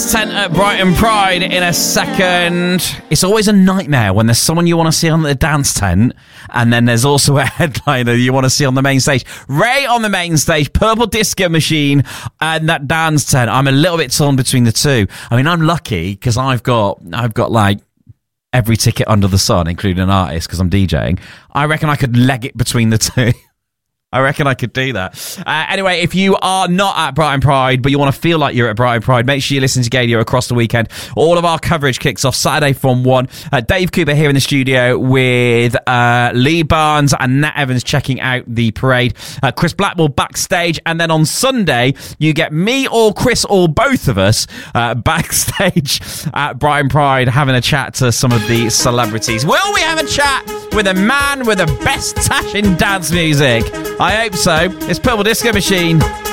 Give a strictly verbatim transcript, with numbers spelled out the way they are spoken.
Dance Tent at Brighton Pride in a second. It's always a nightmare when there's someone you want to see on the dance tent and then there's also a headliner you want to see on the main stage. Ray on the main stage, Purple Disco Machine, and that dance tent. I'm a little bit torn between the two. I mean, I'm lucky because I've got, I've got like every ticket under the sun, including an artist because I'm DJing. I reckon I could leg it between the two. I reckon I could do that. Uh, anyway, if you are not at Brighton Pride, but you want to feel like you're at Brighton Pride, make sure you listen to Gadio across the weekend. All of our coverage kicks off Saturday from one. Uh, Dave Cooper here in the studio with uh, Lee Barnes and Nat Evans checking out the parade. Uh, Chris Blackwell backstage. And then on Sunday, you get me or Chris or both of us uh, backstage at Brighton Pride having a chat to some of the celebrities. Will we have a chat with a man with the best tash in dance music? I hope so. It's Purple Disco Machine.